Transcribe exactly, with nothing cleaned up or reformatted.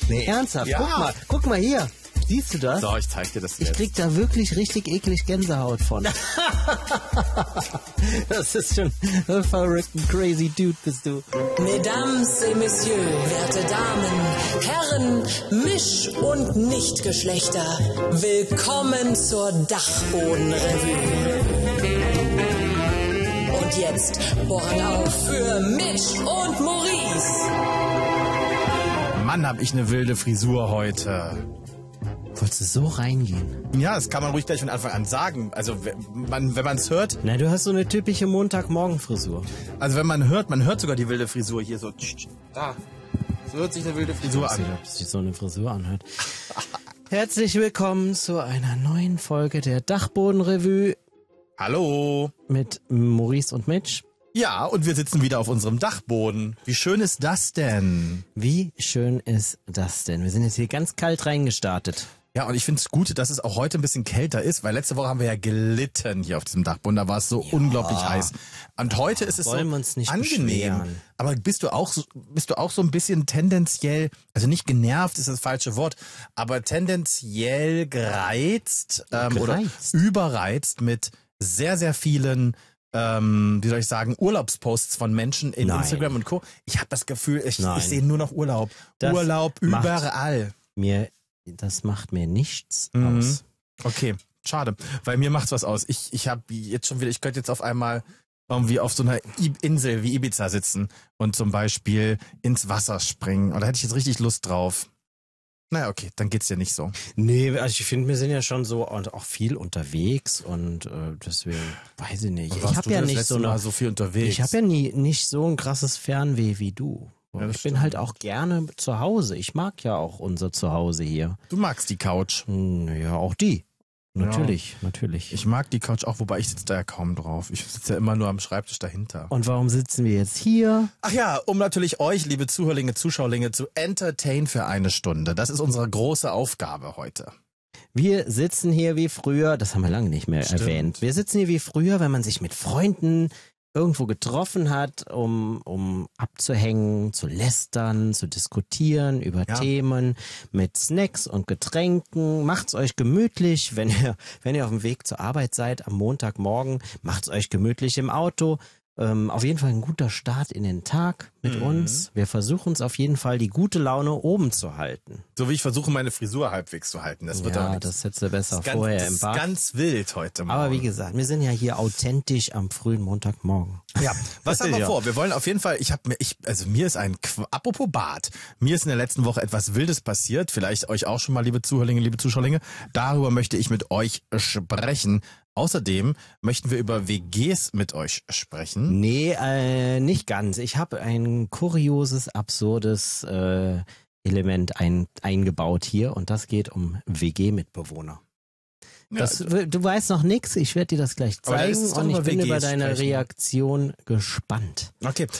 Nee, ernsthaft? Ja. Guck mal, guck mal hier. Siehst du das? So, ich zeig dir das Ich jetzt. krieg da wirklich richtig eklig Gänsehaut von. Das ist schon ein verrückten crazy Dude bist du. Mesdames et Messieurs, werte Damen, Herren, Misch- und Nichtgeschlechter, willkommen zur Dachbodenrevue. Und jetzt Ohren auf für Mitch und Maurice. Mann, hab ich eine wilde Frisur heute. Wolltest du so reingehen? Ja, das kann man ruhig gleich von Anfang an sagen. Also wenn man wenn man es hört, Na, du hast so eine typische Montagmorgen-Frisur. also wenn man hört, man hört sogar die wilde Frisur hier so. Da. So hört sich eine wilde Frisur Ich weiß nicht, an. ob sich so eine Frisur anhört. Herzlich willkommen zu einer neuen Folge der Dachbodenrevue Hallo. mit Maurice und Mitch. Ja, und wir sitzen wieder auf unserem Dachboden. Wie schön ist das denn? Wie schön ist das denn? Wir sind jetzt hier ganz kalt reingestartet. Ja, und ich finde es gut, dass es auch heute ein bisschen kälter ist, weil letzte Woche haben wir ja gelitten hier auf diesem Dachboden. Da war es so unglaublich heiß. Und heute ist es Wollen so wir uns nicht angenehm. beschweren. Aber bist du auch so, bist du auch so ein bisschen tendenziell, also nicht genervt ist das falsche Wort, aber tendenziell gereizt, ähm, oder Gereizt? überreizt mit sehr, sehr vielen ähm, wie soll ich sagen, Urlaubsposts von Menschen in Nein. Instagram und Co. Ich habe das Gefühl, ich, Nein. ich sehe nur noch Urlaub. Das Urlaub macht- überall. Mir, das macht mir nichts Mhm. aus. Okay, schade, weil mir macht's was aus. Ich ich habe jetzt schon wieder, ich könnte jetzt auf einmal irgendwie auf so einer I- Insel wie Ibiza sitzen und zum Beispiel ins Wasser springen. Und da hätte ich jetzt richtig Lust drauf. Naja, okay, dann geht's dir nicht so. Nee, also ich finde, wir sind ja schon so und auch viel unterwegs und äh, deswegen, weiß ich nicht. Und Ich warst habe du ja das nicht letzte so Mal eine, so viel unterwegs. ich habe ja nie nicht so ein krasses Fernweh wie du. Ja, das ich bin stimmt. halt auch gerne zu Hause. Ich mag ja auch unser Zuhause hier. Du magst die Couch. Naja, auch die. Natürlich, natürlich. Ich mag die Couch auch, wobei ich sitze da ja kaum drauf. Ich sitze ja immer nur am Schreibtisch dahinter. Und warum sitzen wir jetzt hier? Ach ja, um natürlich euch, liebe Zuhörlinge, Zuschauerlinge, zu entertain für eine Stunde. Das ist unsere große Aufgabe heute. Wir sitzen hier wie früher, das haben wir lange nicht mehr Stimmt. erwähnt. Wir sitzen hier wie früher, wenn man sich mit Freunden irgendwo getroffen hat, um, um abzuhängen, zu lästern, zu diskutieren über Ja. Themen mit Snacks und Getränken. Macht's euch gemütlich, wenn ihr, wenn ihr auf dem Weg zur Arbeit seid am Montagmorgen. Macht's euch gemütlich im Auto. Ähm, auf jeden Fall ein guter Start in den Tag mit Mhm. uns. Wir versuchen uns auf jeden Fall die gute Laune oben zu halten. So wie ich versuche, meine Frisur halbwegs zu halten. Das wird ja, auch nichts. das hättest du besser Das ist ganz, vorher das im ist Bad. ganz wild heute Morgen. Aber wie gesagt, wir sind ja hier authentisch am frühen Montagmorgen. Ja, was haben wir Ja. vor? Wir wollen auf jeden Fall, ich habe mir, ich, also mir ist ein, Qu- apropos Bad, mir ist in der letzten Woche etwas Wildes passiert, vielleicht euch auch schon mal, liebe Zuhörlinge, liebe Zuschauerlinge, darüber möchte ich mit euch sprechen. Außerdem möchten wir über W Gs mit euch sprechen. Nee, äh, nicht ganz. Ich habe ein kurioses, absurdes äh, Element ein, eingebaut hier und das geht um W G-Mitbewohner. Das, du weißt noch nichts, ich werde dir das gleich Aber da ist zeigen es doch und ich über bin W Gs über deine sprechen. Reaktion gespannt. Okay,